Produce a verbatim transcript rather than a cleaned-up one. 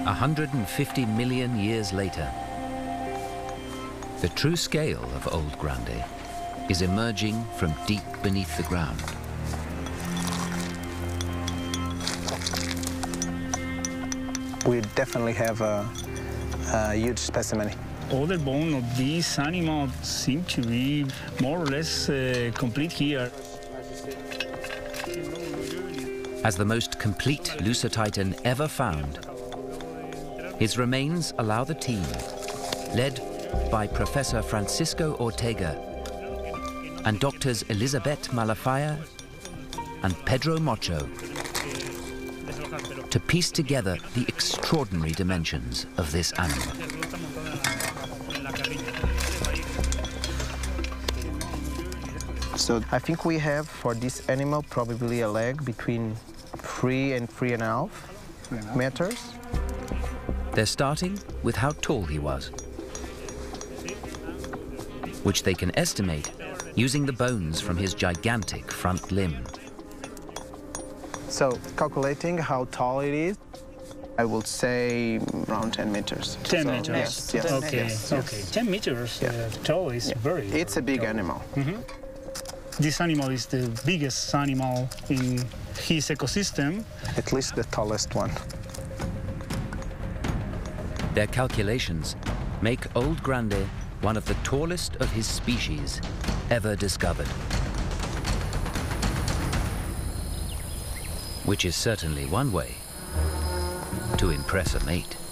one hundred fifty million years later, the true scale of Old Grande is emerging from deep beneath the ground. We definitely have a, a huge specimen. All the bone of these animals seem to be more or less uh, complete here. As the most complete Lusotitan ever found, his remains allow the team, led by Professor Francisco Ortega and doctors Elizabeth Malafaya and Pedro Mocho, to piece together the extraordinary dimensions of this animal. So I think we have for this animal probably a leg between three and three and a half meters. They're starting with how tall he was, which they can estimate using the bones from his gigantic front limb. So calculating how tall it is, I would say around ten meters. ten so, meters? Yes, yes, Okay, yes, okay. yes. ten meters Yeah. uh, tall is Yeah. very, It's a very big tall. animal. Mm-hmm. This animal is the biggest animal in his ecosystem. At least the tallest one. Their calculations make Old Grande one of the tallest of his species ever discovered. Which is certainly one way to impress a mate.